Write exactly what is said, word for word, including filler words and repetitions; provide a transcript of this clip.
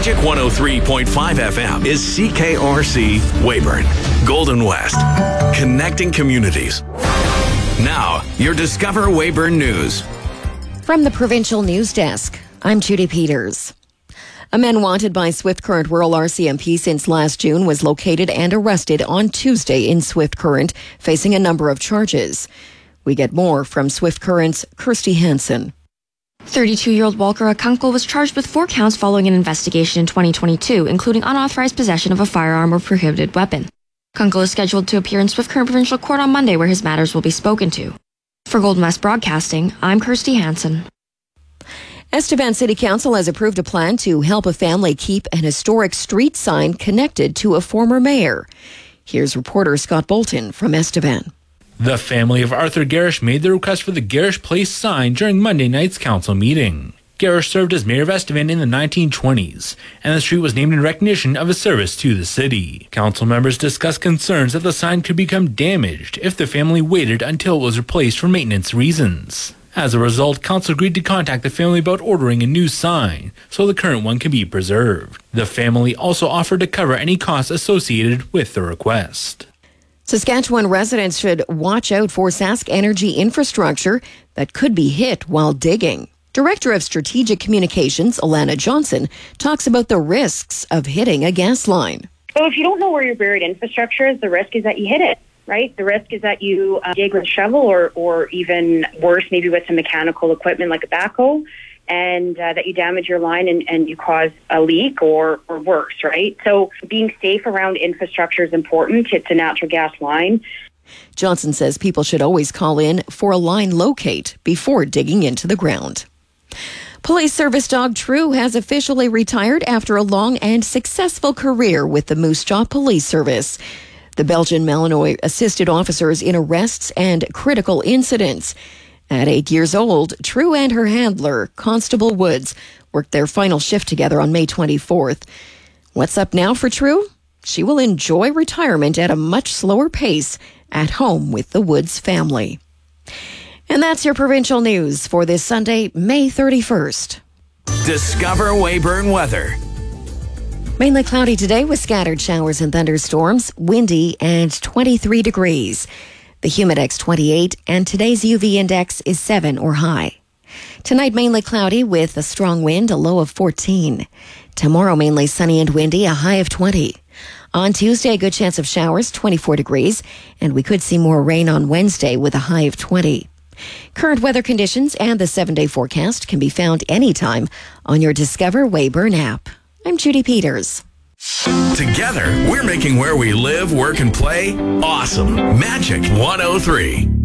Magic one oh three point five F M is C K R C Weyburn, Golden West, connecting communities. Now, your Discover Weyburn News. From the Provincial News Desk, I'm Judy Peters. A man wanted by Swift Current rural R C M P since last June was located and arrested on Tuesday in Swift Current, facing a number of charges. We get more from Swift Current's Kirsty Hansen. thirty-two-year-old Walker Akunkel was charged with four counts following an investigation in twenty twenty-two, including unauthorized possession of a firearm or prohibited weapon. Akunkel is scheduled to appear in Swift Current Provincial Court on Monday, where his matters will be spoken to. For Golden West Broadcasting, I'm Kirsty Hansen. Estevan City Council has approved a plan to help a family keep an historic street sign connected to a former mayor. Here's reporter Scott Bolton from Estevan. The family of Arthur Garish made the request for the Garish Place sign during Monday night's council meeting. Garish served as mayor of Estevan in the nineteen twenties, and the street was named in recognition of his service to the city. Council members discussed concerns that the sign could become damaged if the family waited until it was replaced for maintenance reasons. As a result, council agreed to contact the family about ordering a new sign so the current one can be preserved. The family also offered to cover any costs associated with the request. Saskatchewan residents should watch out for Sask Energy infrastructure that could be hit while digging. Director of Strategic Communications, Alana Johnson, talks about the risks of hitting a gas line. So if you don't know where your buried infrastructure is, the risk is that you hit it, right? The risk is that you uh, dig with a shovel or, or even worse, maybe with some mechanical equipment like a backhoe, and uh, that you damage your line and, and you cause a leak or, or worse, right? So being safe around infrastructure is important. It's a natural gas line. Johnson says people should always call in for a line locate before digging into the ground. Police service dog True has officially retired after a long and successful career with the Moose Jaw Police Service. The Belgian Malinois assisted officers in arrests and critical incidents. At eight years old, True and her handler, Constable Woods, worked their final shift together on May twenty-fourth. What's up now for True? She will enjoy retirement at a much slower pace at home with the Woods family. And that's your provincial news for this Sunday, May thirty-first. Discover Weyburn weather. Mainly cloudy today with scattered showers and thunderstorms, windy and twenty-three degrees. The Humidex twenty-eight, and today's U V index is seven or high. Tonight mainly cloudy with a strong wind, a low of fourteen. Tomorrow mainly sunny and windy, a high of twenty. On Tuesday, a good chance of showers, twenty-four degrees, and we could see more rain on Wednesday with a high of twenty. Current weather conditions and the seven-day forecast can be found anytime on your Discover Weyburn app. I'm Judy Peters. Together, we're making where we live, work, and play awesome. Magic one oh three.